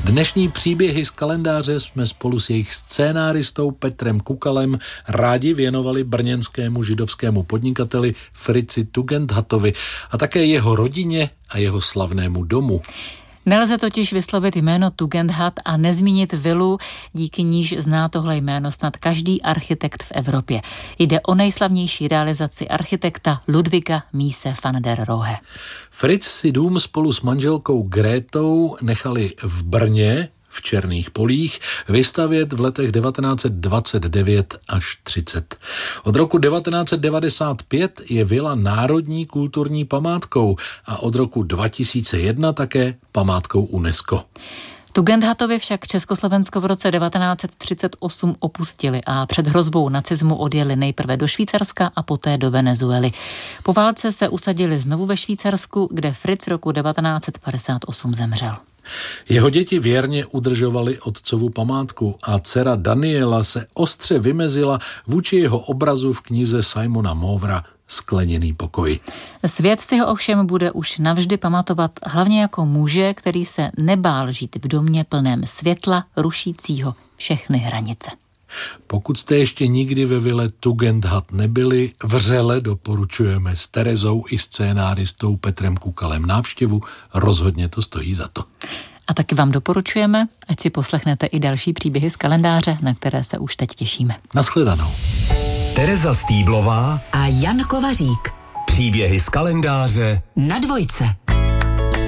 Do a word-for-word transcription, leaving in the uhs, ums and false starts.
Dnešní příběhy z kalendáře jsme spolu s jejich scénáristou Petrem Kukalem rádi věnovali brněnskému židovskému podnikateli Fritzi Tugendhatovi a také jeho rodině a jeho slavnému domu. Nelze totiž vyslovit jméno Tugendhat a nezmínit vilu, díky níž zná tohle jméno snad každý architekt v Evropě. Jde o nejslavnější realizaci architekta Ludwiga Mies van der Rohe. Fritz si dům spolu s manželkou Grétou nechali v Brně, v Černých Polích, vystavět v letech devatenáct set dvacet devět až třicet. Od roku devatenáct set devadesát pět je vila národní kulturní památkou a od roku dva tisíce jedna také památkou UNESCO. Tugendhatovi však Československo v roce devatenáct set třicet osm opustili a před hrozbou nacismu odjeli nejprve do Švýcarska a poté do Venezuely. Po válce se usadili znovu ve Švýcarsku, kde Fritz roku devatenáct set padesát osm zemřel. Jeho děti věrně udržovali otcovu památku a dcera Daniela se ostře vymezila vůči jeho obrazu v knize Simona Mauvera Skleněný pokoj. Svět si ho ovšem bude už navždy pamatovat hlavně jako muže, který se nebál žít v domě plném světla, rušícího všechny hranice. Pokud jste ještě nikdy ve vile Tugendhat nebyli, vřele doporučujeme s Terezou i scénáristou Petrem Kukalem návštěvu, rozhodně to stojí za to. A taky vám doporučujeme, ať si poslechnete i další příběhy z kalendáře, na které se už teď těšíme. Nashledanou. Tereza Stýblová a Jan Kovařík. Příběhy z kalendáře na Dvojce.